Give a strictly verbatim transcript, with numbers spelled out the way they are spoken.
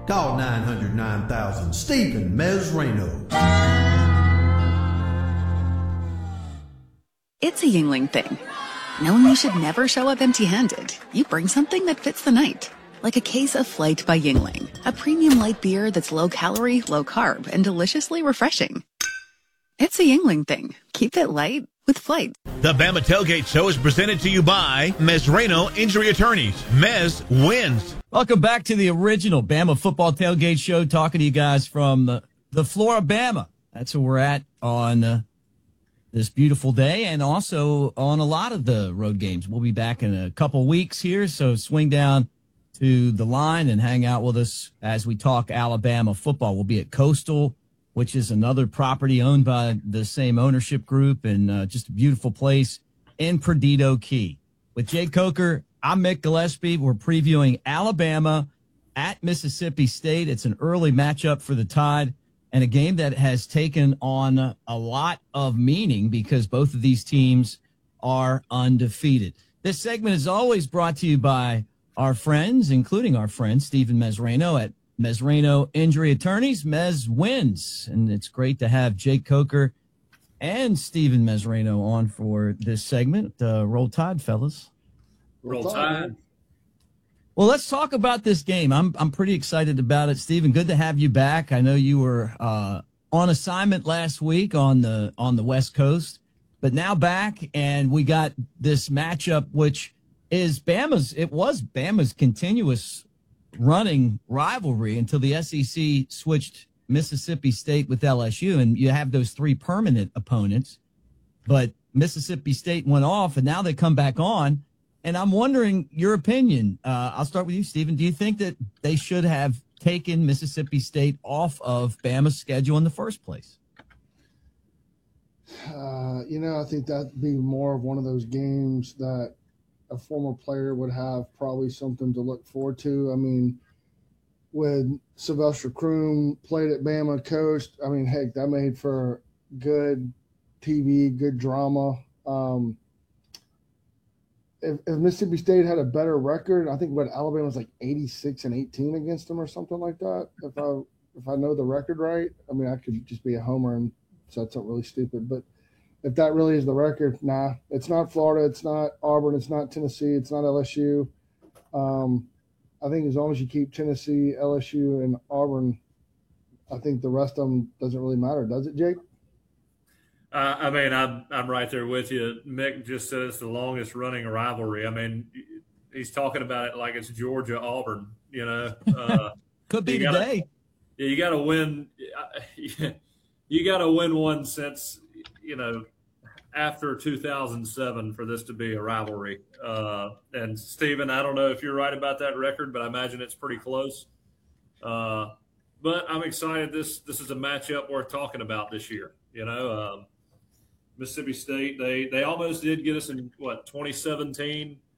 Call nine hundred nine thousand Stephen Mesrano. It's a Yingling thing. Knowing you should never show up empty-handed, you bring something that fits the night. Like a case of Flight by Yingling, a premium light beer that's low-calorie, low-carb, and deliciously refreshing. It's a Yingling thing. Keep it light with Flight. The Bama Tailgate Show is presented to you by Mesrano Injury Attorneys. Mez wins. Welcome back to the original Bama Football Tailgate Show, talking to you guys from the, the floor of Bama. That's where we're at on uh, this beautiful day, and also on a lot of the road games. We'll be back in a couple weeks here, so swing down to the line and hang out with us as we talk Alabama football. We'll be at Coastal, which is another property owned by the same ownership group, and uh, just a beautiful place in Perdido Key. With Jake Coker, I'm Mick Gillespie. We're previewing Alabama at Mississippi State. It's an early matchup for the Tide, and a game that has taken on a lot of meaning because both of these teams are undefeated. This segment is always brought to you by our friends, including our friend Stephen Mesrano at Mesrano Injury Attorneys. Mez wins, and it's great to have Jake Coker and Stephen Mesrano on for this segment. Uh, roll Tide, fellas. Roll Tide. Well, let's talk about this game. I'm I'm pretty excited about it, Stephen. Good to have you back. I know you were uh, on assignment last week on the on the West Coast, but now back, and we got this matchup, which is Bama's. It was Bama's continuous running rivalry until the S E C switched Mississippi State with L S U, and you have those three permanent opponents. But Mississippi State went off, and now they come back on. And I'm wondering your opinion. Uh, I'll start with you, Stephen. Do you think that they should have taken Mississippi State off of Bama's schedule in the first place? Uh, you know, I think that'd be more of one of those games that a former player would have probably something to look forward to. I mean, when Sylvester Croom played at Bama, coached, I mean, heck, that made for good T V, good drama. Um, if, if Mississippi State had a better record, I think what Alabama was like eighty-six and eighteen against them or something like that. If I if I know the record right, I mean, I could just be a homer and said something really stupid, but if that really is the record, nah, it's not Florida, it's not Auburn, it's not Tennessee, it's not L S U. Um, I think as long as you keep Tennessee, L S U, and Auburn, I think the rest of them doesn't really matter, does it, Jake? Uh, I mean, I'm I'm right there with you. Mick just said it's the longest running rivalry. I mean, he's talking about it like it's Georgia Auburn. You know, uh, could be you gotta, today. Yeah, you got to win. You got to win one since you know after two thousand seven for this to be a rivalry. Uh, and Stephen, I don't know if you're right about that record, but I imagine it's pretty close. Uh, but I'm excited. This this is a matchup worth talking about this year. You know. Um, Mississippi State, they they almost did get us in, what, twenty seventeen